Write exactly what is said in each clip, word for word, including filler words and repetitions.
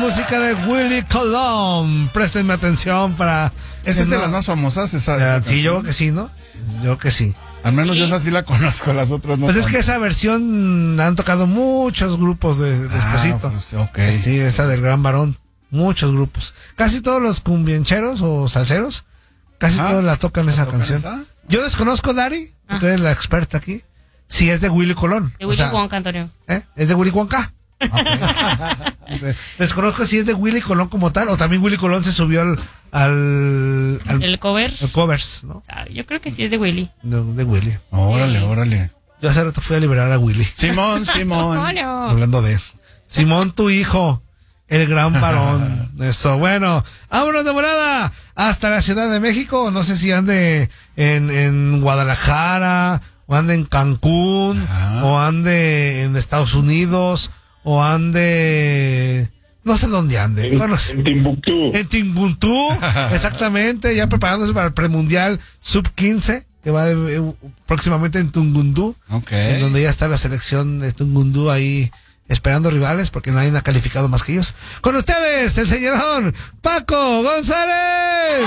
música de Willy Colón. Préstenme atención para... Esa es de las más famosas. Esa, uh, sí, yo creo que sí, ¿no? Yo creo que sí. Al menos yo esa sí la conozco, las otras no. Pues tanto. Es que esa versión han tocado muchos grupos de, de ah, Despacito. Pues, okay. Sí, esa del Gran Varón. Muchos grupos. Casi todos los cumbiancheros o salseros, casi ah, todos la tocan esa tocan canción. Esa? Yo desconozco, Dari, tú ah. que eres la experta aquí, si es de Willy Colón. De Willy Wonka, Antonio. ¿Eh? ¿Es de Willy Wonka? Okay. Desconozco si es de Willy Colón como tal, o también Willy Colón se subió al... al, al ¿El cover? El covers, ¿no? Ah, yo creo que sí es de Willy. De, de Willy. Órale, órale. Yo hace rato fui a liberar a Willy. Simón, Simón. Oh, no. Hablando de él. Simón, tu hijo, el gran varón. Eso, bueno. Vámonos de volada hasta la Ciudad de México. No sé si ande en, en Guadalajara, o ande en Cancún, Ajá. o ande en Estados Unidos, o ande... No sé dónde ande. En, bueno, en Timbuktu. En Timbuktu, exactamente. Ya preparándose para el premundial sub quince, que va de, eh, próximamente en Tungundú. Okay. En donde ya está la selección de Tungundú ahí esperando rivales, porque nadie ha calificado más que ellos. Con ustedes, el señor Paco González.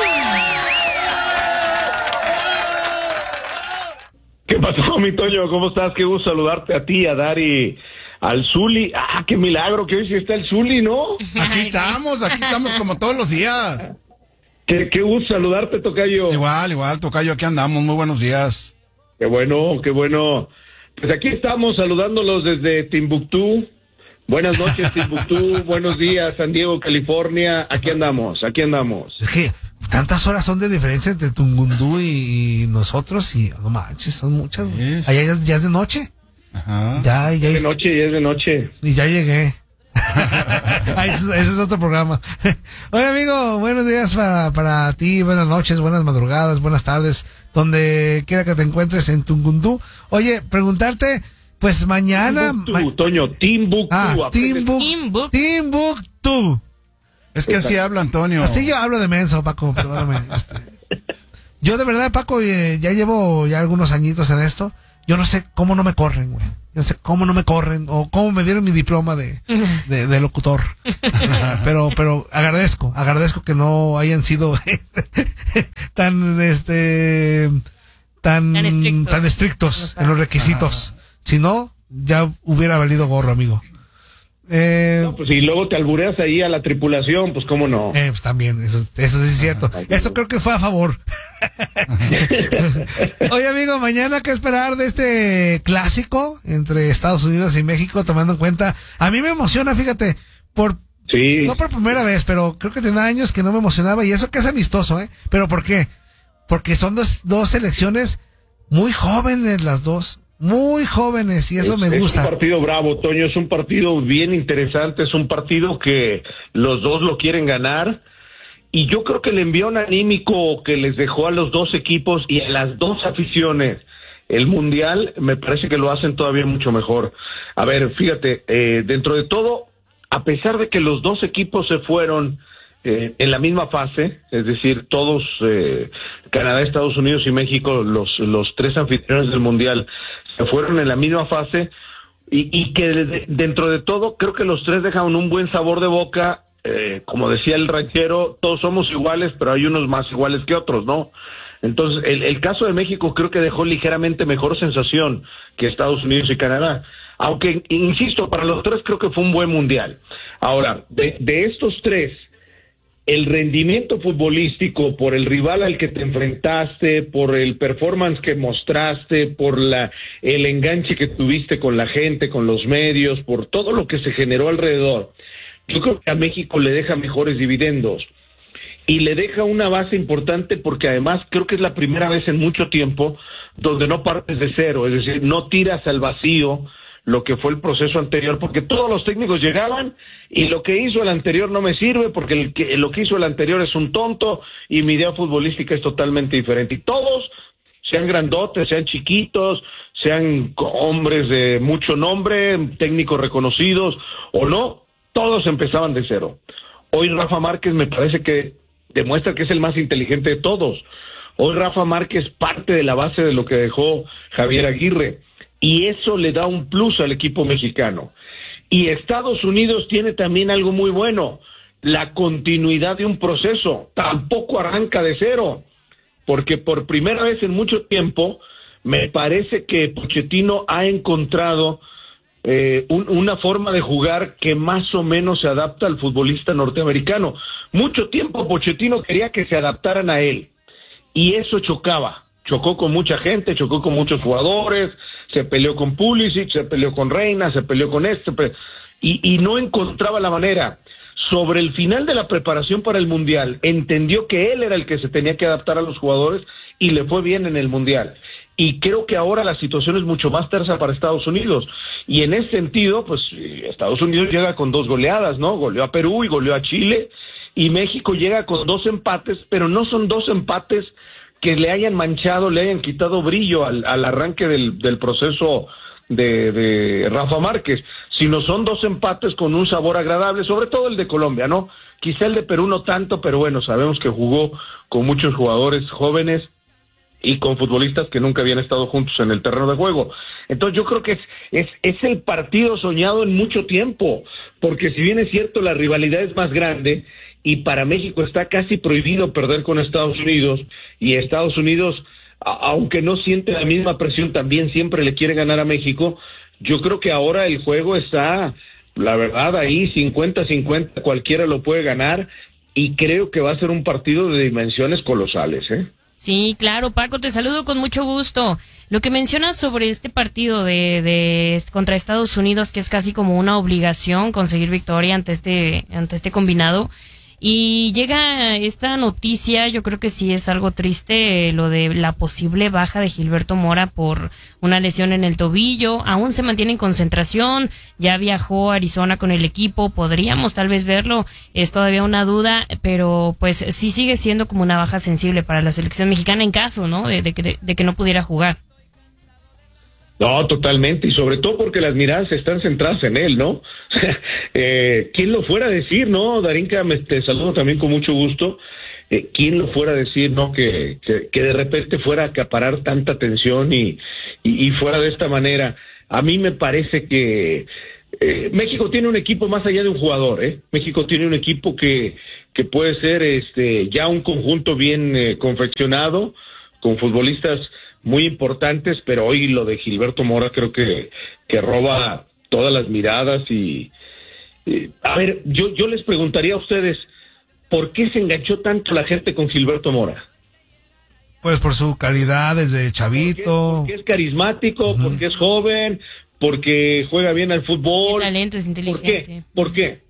¿Qué pasó, mi Toño? ¿Cómo estás? Qué gusto saludarte a ti, a Dari, al Zuli. Ah, qué milagro que hoy sí está el Zuli, ¿no? Aquí estamos, aquí estamos como todos los días. Qué, qué gusto saludarte, tocayo. Igual, igual, tocayo, aquí andamos. Muy buenos días. Qué bueno, qué bueno. Pues aquí estamos saludándolos desde Timbuktu. Buenas noches, Timbuktu. Buenos días, San Diego, California. Aquí andamos, aquí andamos. Es que tantas horas son de diferencia entre Tungundú y, y nosotros, y no manches, son muchas. Sí. Allá ya, ya es de noche. Ajá. Ya, ya. Es de noche, ya es de noche. Y ya llegué. Ay, ese, ese es otro programa. Oye, amigo, buenos días para, para ti, buenas noches, buenas madrugadas, buenas tardes, donde quiera que te encuentres en Tungundú. Oye, preguntarte, pues mañana... Timbuktu, ma- Toño, Timbuktu. Ah, Timbuktu. Timbuktu. Es que así habla Antonio. Así yo hablo de menso, Paco, perdóname. Este, yo de verdad, Paco, eh, ya llevo ya algunos añitos en esto. Yo no sé cómo no me corren, güey. Yo no sé cómo no me corren o cómo me dieron mi diploma de, de, de locutor. pero, pero agradezco, agradezco que no hayan sido tan, este, tan, Tan estrictos. tan estrictos en los requisitos. Si no, ya hubiera valido gorro, amigo. Eh, No, pues si luego te albureas ahí a la tripulación, pues cómo no. Eh, pues también, eso, eso sí es cierto. Eso creo que fue a favor. Oye, amigo, mañana qué esperar de este clásico entre Estados Unidos y México, tomando en cuenta. A mí me emociona, fíjate, por Sí. no por primera vez, pero creo que tenía años que no me emocionaba, y eso que es amistoso, ¿eh? ¿Pero por qué? Porque son dos, dos selecciones muy jóvenes las dos. Muy jóvenes, y eso es, me gusta. Es un partido bravo, Toño, es un partido bien interesante, es un partido que los dos lo quieren ganar, y yo creo que el envión anímico que les dejó a los dos equipos y a las dos aficiones el Mundial, me parece que lo hacen todavía mucho mejor. A ver, fíjate, eh, dentro de todo, a pesar de que los dos equipos se fueron eh, en la misma fase, es decir, todos, eh, Canadá, Estados Unidos y México, los, los tres anfitriones del Mundial, se fueron en la misma fase, y, y que de, dentro de todo creo que los tres dejan un buen sabor de boca. Eh, como decía el ranchero, todos somos iguales, pero hay unos más iguales que otros, ¿no? Entonces el, el caso de México creo que dejó ligeramente mejor sensación que Estados Unidos y Canadá, aunque insisto, para los tres creo que fue un buen mundial. Ahora, de, de estos tres, el rendimiento futbolístico por el rival al que te enfrentaste, por el performance que mostraste, por la el enganche que tuviste con la gente, con los medios, por todo lo que se generó alrededor, yo creo que a México le deja mejores dividendos y le deja una base importante, porque además creo que es la primera vez en mucho tiempo donde no partes de cero, es decir, no tiras al vacío lo que fue el proceso anterior, porque todos los técnicos llegaban y lo que hizo el anterior no me sirve, porque el que, lo que hizo el anterior es un tonto y mi idea futbolística es totalmente diferente. Y todos, sean grandotes, sean chiquitos, sean hombres de mucho nombre, técnicos reconocidos o no, todos empezaban de cero. Hoy Rafa Márquez me parece que demuestra que es el más inteligente de todos. Hoy Rafa Márquez parte de la base de lo que dejó Javier Aguirre, y eso le da un plus al equipo mexicano. Y Estados Unidos tiene también algo muy bueno, la continuidad de un proceso. Tampoco arranca de cero, porque por primera vez en mucho tiempo me parece que Pochettino ha encontrado eh, un, una forma de jugar que más o menos se adapta al futbolista norteamericano. Mucho tiempo Pochettino quería que se adaptaran a él, y eso chocaba. Chocó con mucha gente, chocó con muchos jugadores, se peleó con Pulisic, se peleó con Reina, se peleó con este, y, y no encontraba la manera. Sobre el final de la preparación para el Mundial, entendió que él era el que se tenía que adaptar a los jugadores y le fue bien en el Mundial. Y creo que ahora la situación es mucho más tersa para Estados Unidos. Y en ese sentido, pues Estados Unidos llega con dos goleadas, ¿no? Goleó a Perú y goleó a Chile. Y México llega con dos empates, pero no son dos empates que le hayan manchado, le hayan quitado brillo al, al arranque del, del proceso de, de Rafa Márquez, sino son dos empates con un sabor agradable, sobre todo el de Colombia, ¿no? Quizá el de Perú no tanto, pero bueno, sabemos que jugó con muchos jugadores jóvenes y con futbolistas que nunca habían estado juntos en el terreno de juego. Entonces yo creo que es, es, es el partido soñado en mucho tiempo, porque si bien es cierto la rivalidad es más grande, y para México está casi prohibido perder con Estados Unidos, y Estados Unidos, a, aunque no siente la misma presión, también siempre le quiere ganar a México. Yo creo que ahora el juego está, la verdad, ahí cincuenta cincuenta, cualquiera lo puede ganar, y creo que va a ser un partido de dimensiones colosales, ¿eh? Sí, claro, Paco, te saludo con mucho gusto. Lo que mencionas sobre este partido de, de contra Estados Unidos, que es casi como una obligación conseguir victoria ante este ante este combinado, y llega esta noticia, yo creo que sí es algo triste, eh, lo de la posible baja de Gilberto Mora por una lesión en el tobillo. Aún se mantiene en concentración, ya viajó a Arizona con el equipo, podríamos tal vez verlo, es todavía una duda, pero pues sí sigue siendo como una baja sensible para la selección mexicana en caso, ¿no?, de, de, de, de que no pudiera jugar. No, totalmente, y sobre todo porque las miradas están centradas en él, ¿no? eh, ¿Quién lo fuera a decir, no? Darinka, me, te saludo también con mucho gusto. Eh, ¿Quién lo fuera a decir, no? Que, que, que de repente fuera a acaparar tanta atención y, y, y fuera de esta manera. A mí me parece que eh, México tiene un equipo más allá de un jugador, ¿eh? México tiene un equipo que, que puede ser este ya un conjunto bien eh, confeccionado, con futbolistas muy importantes, pero hoy lo de Gilberto Mora creo que, que roba todas las miradas y, y a ver, yo, yo les preguntaría a ustedes, ¿por qué se enganchó tanto la gente con Gilberto Mora? Pues por su calidad desde chavito. Porque, porque es carismático, uh-huh. porque es joven, porque juega bien al fútbol. El talento es inteligente. ¿Por qué? ¿Por qué?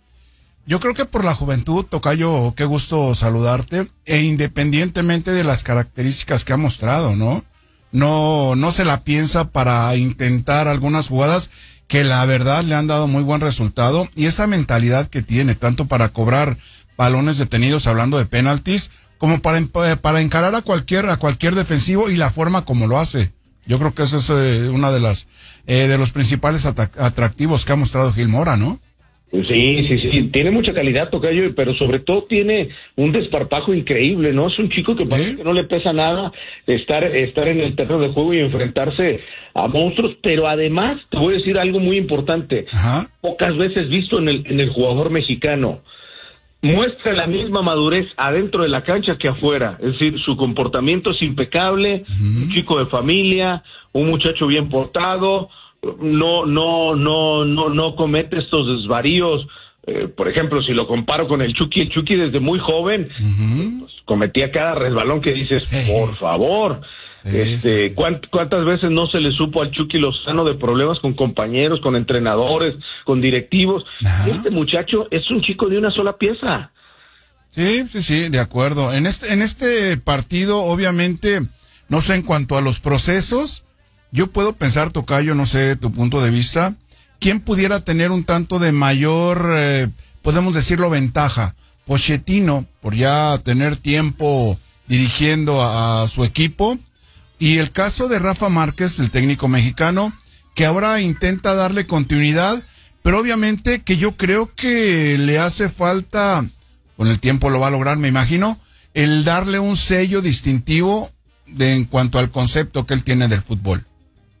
Yo creo que por la juventud, Tocayo, qué gusto saludarte, e independientemente de las características que ha mostrado, ¿no? No, no se la piensa para intentar algunas jugadas que la verdad le han dado muy buen resultado, y esa mentalidad que tiene, tanto para cobrar balones detenidos, hablando de penaltis, como para, para encarar a cualquier, a cualquier defensivo, y la forma como lo hace. Yo creo que eso es eh, una de las, eh, de los principales atractivos que ha mostrado Gil Mora, ¿no? Sí, sí, sí, tiene mucha calidad, Tocayo, pero sobre todo tiene un desparpajo increíble, ¿no? Es un chico que parece ¿Eh? que no le pesa nada estar estar en el terreno de juego y enfrentarse a monstruos, pero además te voy a decir algo muy importante. Ajá. Pocas veces visto en el en el jugador mexicano. Muestra la misma madurez adentro de la cancha que afuera, es decir, su comportamiento es impecable, uh-huh. un chico de familia, un muchacho bien portado, no no no no no comete estos desvaríos. Eh, por ejemplo, si lo comparo con el Chucky, el Chucky desde muy joven uh-huh. pues, cometía cada resbalón que dices, por favor. Este, ¿cuánt, ¿Cuántas veces no se le supo al Chucky Lozano de problemas con compañeros, con entrenadores, con directivos? Ajá. Este muchacho es un chico de una sola pieza. Sí, sí, sí, de acuerdo. En este, en este partido, obviamente, no sé, en cuanto a los procesos, yo puedo pensar, Tocayo, no sé, tu punto de vista, ¿quién pudiera tener un tanto de mayor, eh, podemos decirlo, ventaja? Pochettino, por ya tener tiempo dirigiendo a, a su equipo, y el caso de Rafa Márquez, el técnico mexicano, que ahora intenta darle continuidad, pero obviamente que yo creo que le hace falta, con el tiempo lo va a lograr, me imagino, el darle un sello distintivo de, en cuanto al concepto que él tiene del fútbol.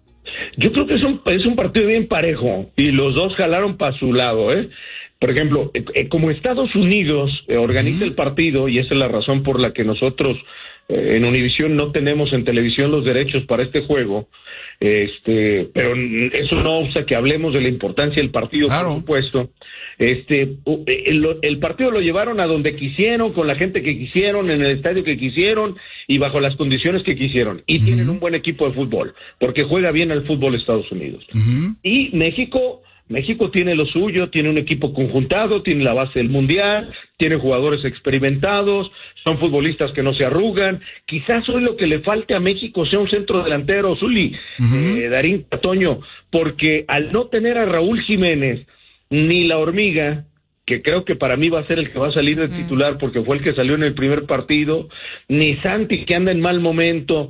Yo creo que es un, es un partido bien parejo y los dos jalaron para su lado, ¿eh? Por ejemplo, eh, eh, como Estados Unidos eh, organiza el partido, y esa es la razón por la que nosotros eh, en Univisión no tenemos en televisión los derechos para este juego, este, pero eso no obsta que hablemos de la importancia del partido, claro. Por supuesto. Este, el, el partido lo llevaron a donde quisieron, con la gente que quisieron, en el estadio que quisieron y bajo las condiciones que quisieron. Y uh-huh. tienen un buen equipo de fútbol, porque juega bien al fútbol Estados Unidos. Uh-huh. Y México... México tiene lo suyo, tiene un equipo conjuntado, tiene la base del Mundial, tiene jugadores experimentados, son futbolistas que no se arrugan. Quizás hoy lo que le falte a México sea un centro delantero, Zuli, uh-huh. eh, Darín, Toño, porque al no tener a Raúl Jiménez ni la Hormiga, que creo que para mí va a ser el que va a salir de titular porque fue el que salió en el primer partido, ni Santi, que anda en mal momento,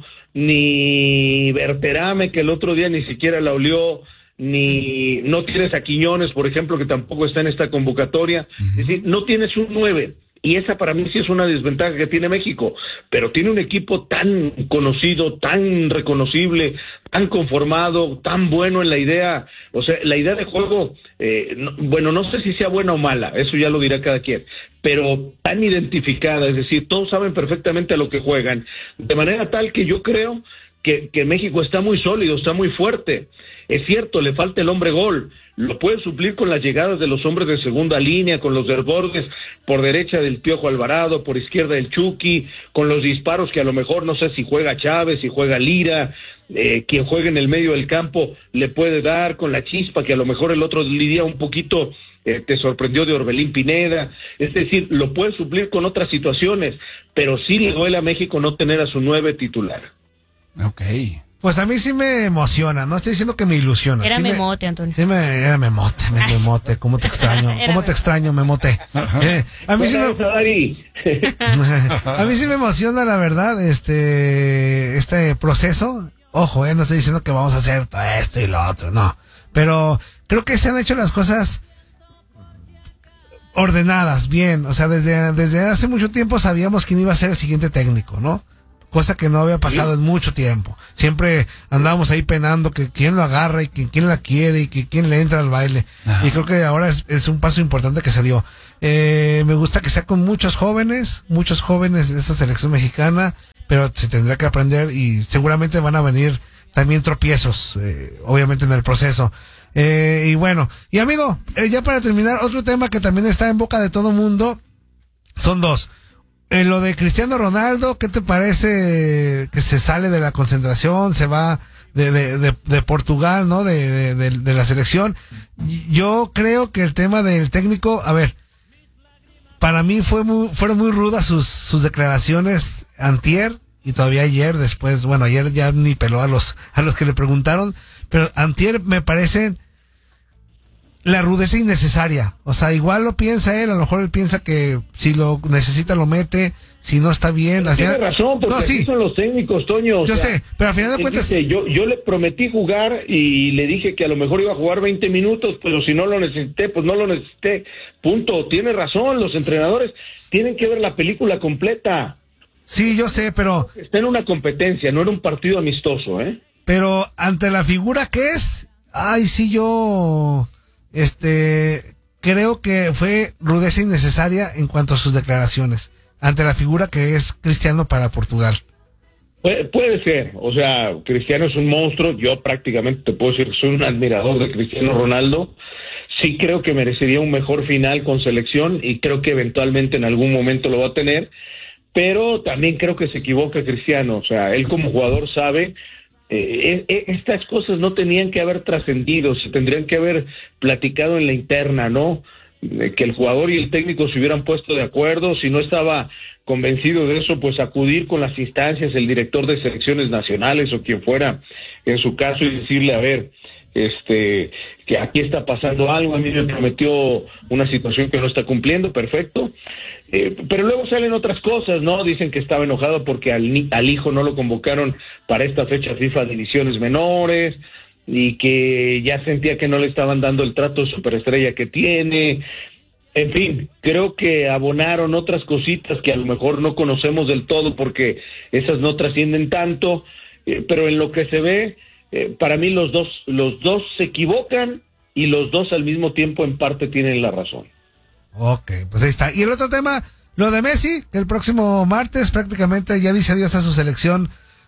ni Berterame, que el otro día ni siquiera la olió, ni no tienes a Quiñones, por ejemplo, que tampoco está en esta convocatoria. Uh-huh. Es decir, no tienes un nueve, y esa para mí sí es una desventaja que tiene México, pero tiene un equipo tan conocido, tan reconocible, tan conformado, tan bueno en la idea, o sea, la idea de juego, eh, no, bueno, no sé si sea buena o mala, eso ya lo dirá cada quien, pero tan identificada, es decir, todos saben perfectamente a lo que juegan, de manera tal que yo creo que, que México está muy sólido, está muy fuerte. Es cierto, le falta el hombre gol, lo puede suplir con las llegadas de los hombres de segunda línea, con los desbordes por derecha del Piojo Alvarado, por izquierda del Chucky, con los disparos que a lo mejor no sé si juega Chávez, si juega Lira, eh, quien juegue en el medio del campo le puede dar, con la chispa que a lo mejor el otro día un poquito eh, te sorprendió de Orbelín Pineda, es decir, lo puede suplir con otras situaciones, pero sí le duele a México no tener a su nueve titular. Ok. Pues a mí sí me emociona, no estoy diciendo que me ilusiona. Era sí memote, Antonio. Sí me, era memote, me, memote, cómo te extraño, cómo te extraño, memote. Eh, a mí sí me, a mí sí me emociona, la verdad, este, este proceso. Ojo, eh, no estoy diciendo que vamos a hacer todo esto y lo otro, no. Pero creo que se han hecho las cosas ordenadas, bien. O sea, desde, desde hace mucho tiempo sabíamos quién iba a ser el siguiente técnico, ¿no? Cosa que no había pasado en mucho tiempo. Siempre andábamos ahí penando que quién lo agarra y que quién la quiere y que quién le entra al baile. Ajá. Y creo que ahora es, es un paso importante que se dio. Eh, me gusta que sea con muchos jóvenes, muchos jóvenes de esta selección mexicana, pero se tendrá que aprender y seguramente van a venir también tropiezos, eh, obviamente en el proceso. Eh, y bueno, y amigo, eh, ya para terminar, otro tema que también está en boca de todo mundo, son dos. En lo de Cristiano Ronaldo, ¿qué te parece que se sale de la concentración, se va de, de, de, de Portugal, ¿no? De, de, de, de la selección. Yo creo que el tema del técnico, a ver, para mí fue muy, fueron muy rudas sus, sus declaraciones antier y todavía ayer, después, bueno, ayer ya ni peló a los, a los que le preguntaron, pero antier me parecen la rudeza innecesaria. O sea, igual lo piensa él, a lo mejor él piensa que si lo necesita lo mete, si no está bien. Al Tiene final... razón, porque no, sí. así son los técnicos, Toño. Yo sea, sé, pero al final de cuentas... Dice, yo, yo le prometí jugar y le dije que a lo mejor iba a jugar veinte minutos, pero si no lo necesité, pues no lo necesité. Punto. Tiene razón, los entrenadores tienen que ver la película completa. Sí, yo sé, pero... Está en una competencia, no era un partido amistoso, ¿eh? Pero ante la figura que es, ay, sí, yo... Este, creo que fue rudeza innecesaria en cuanto a sus declaraciones, ante la figura que es Cristiano para Portugal. Puede, puede ser, o sea, Cristiano es un monstruo, yo prácticamente te puedo decir que soy un admirador de Cristiano Ronaldo, sí creo que merecería un mejor final con selección y creo que eventualmente en algún momento lo va a tener, pero también creo que se equivoca Cristiano, o sea, él como jugador sabe... Eh, eh, estas cosas no tenían que haber trascendido, se tendrían que haber platicado en la interna, ¿no? Eh, que el jugador y el técnico se hubieran puesto de acuerdo, si no estaba convencido de eso, pues acudir con las instancias, el director de selecciones nacionales o quien fuera, en su caso, y decirle, a ver, este, que aquí está pasando algo, a mí me prometió una situación que no está cumpliendo, perfecto. Eh, pero luego salen otras cosas, ¿no? Dicen que estaba enojado porque al, al hijo no lo convocaron para esta fecha FIFA de divisiones menores y que ya sentía que no le estaban dando el trato de superestrella que tiene. En fin, creo que abonaron otras cositas que a lo mejor no conocemos del todo porque esas no trascienden tanto, eh, pero en lo que se ve, eh, para mí los dos, los dos se equivocan y los dos al mismo tiempo en parte tienen la razón. Ok, pues ahí está. Y el otro tema, lo de Messi, que el próximo martes prácticamente ya dice adiós a su selección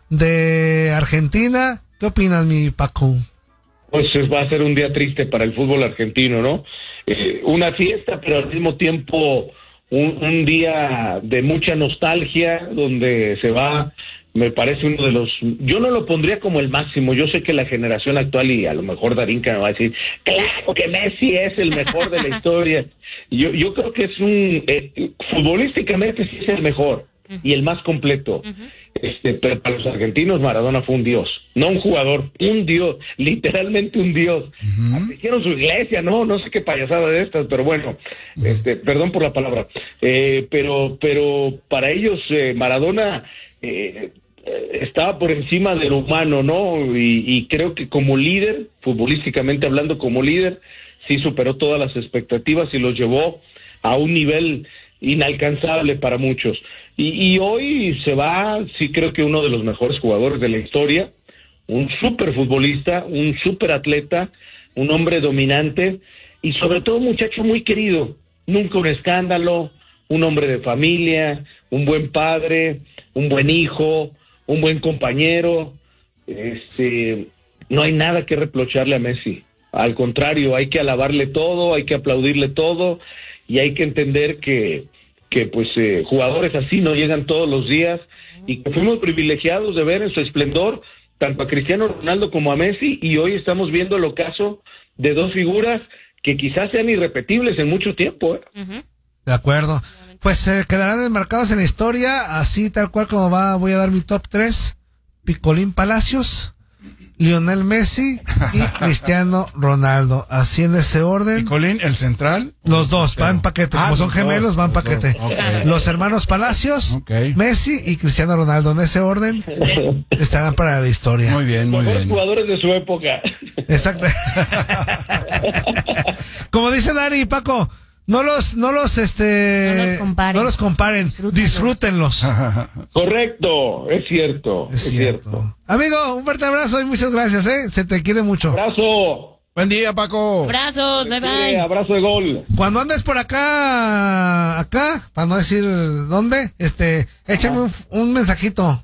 de Argentina. ¿Qué opinas, mi Paco? Pues va a ser un día triste para el fútbol argentino, ¿no? Eh, una fiesta, pero al mismo tiempo un, un día de mucha nostalgia, donde se va, me parece uno de los... Yo no lo pondría como el máximo, yo sé que la generación actual, y a lo mejor Darinka me va a decir, claro que Messi es el mejor de la historia. Yo, yo creo que es un... Eh, futbolísticamente sí es el mejor y el más completo. Uh-huh. Este, pero para los argentinos Maradona fue un dios, no un jugador, un dios, literalmente un dios. Uh-huh. Hicieron su iglesia, no, no sé qué payasada de estas, pero bueno, uh-huh. este, perdón por la palabra, eh, pero, pero para ellos eh, Maradona eh, estaba por encima del humano, ¿no? Y, y creo que como líder, futbolísticamente hablando, como líder, sí superó todas las expectativas y los llevó a un nivel inalcanzable para muchos. Y, y hoy se va, sí creo que uno de los mejores jugadores de la historia, un súper futbolista, un súper atleta, un hombre dominante y sobre todo un muchacho muy querido, nunca un escándalo, un hombre de familia, un buen padre, un buen hijo, un buen compañero. Este, no hay nada que reprocharle a Messi, al contrario, hay que alabarle todo, hay que aplaudirle todo y hay que entender que que pues eh, jugadores así no llegan todos los días y que fuimos privilegiados de ver en su esplendor tanto a Cristiano Ronaldo como a Messi, y hoy estamos viendo el ocaso de dos figuras que quizás sean irrepetibles en mucho tiempo. ¿eh? Uh-huh. De acuerdo, pues eh, quedarán enmarcados en la historia, así tal cual como va. Voy a dar mi top tres: Picolín Palacios, Lionel Messi y Cristiano Ronaldo, así en ese orden. ¿Picolín, el central? Los dos, van paquete, ah, como son gemelos, dos, van los paquete. Dos. Okay. Los hermanos Palacios, okay. Messi y Cristiano Ronaldo, en ese orden estarán para la historia. Muy bien, muy bien. Jugadores de su época. Exacto. Como dice Dari y Paco, no los, no los, este, no los comparen, no los comparen, disfrútenlos. Correcto, es cierto, es, es cierto. cierto. Amigo, un fuerte abrazo y muchas gracias, eh, se te quiere mucho. Abrazo. Buen día, Paco. Abrazos, bye bye. Sí, abrazo de gol. Cuando andes por acá, acá, para no decir dónde, este, échame un, un mensajito.